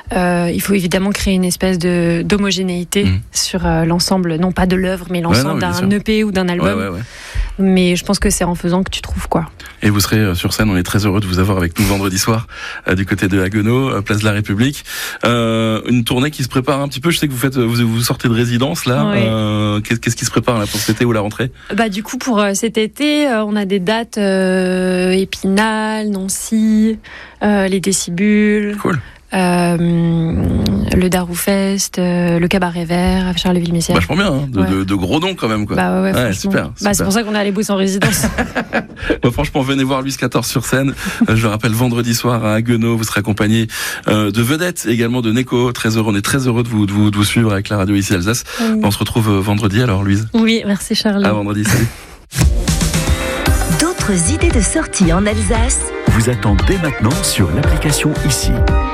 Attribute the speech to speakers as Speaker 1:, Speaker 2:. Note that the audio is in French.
Speaker 1: Il faut évidemment créer une espèce d'homogénéité sur l'ensemble, non pas de l'œuvre, mais l'ensemble d'un EP ou d'un album.
Speaker 2: Ouais.
Speaker 1: Mais je pense que c'est en faisant que tu trouves quoi.
Speaker 2: Et vous serez sur scène, on est très heureux de vous avoir avec nous vendredi soir du côté de Haguenau, place de la République. Une tournée qui se prépare un petit peu. Je sais que vous sortez de résidence là.
Speaker 1: Oui.
Speaker 2: Qu'est-ce qui se prépare là pour cet été ou la rentrée ?
Speaker 1: Du coup pour cet été, on a des dates Épinal, Nancy, les Décibules.
Speaker 2: Cool.
Speaker 1: Le Daroufest, le Cabaret Vert à Charleville-Mézières.
Speaker 2: Vachement bien, de gros noms quand même quoi.
Speaker 1: Ouais,
Speaker 2: super.
Speaker 1: C'est pour ça qu'on est allé bosser en résidence.
Speaker 2: Franchement, venez voir Louise XIV sur scène. Je le rappelle, vendredi soir à Haguenau, vous serez accompagné de vedettes, également de Neko. On est très heureux de vous suivre avec la radio ici Alsace. On se retrouve vendredi alors, Louise.
Speaker 1: Oui, merci Charles.
Speaker 2: À vendredi, salut.
Speaker 3: D'autres idées de sortie en Alsace
Speaker 4: vous attendent dès maintenant sur l'application ICI.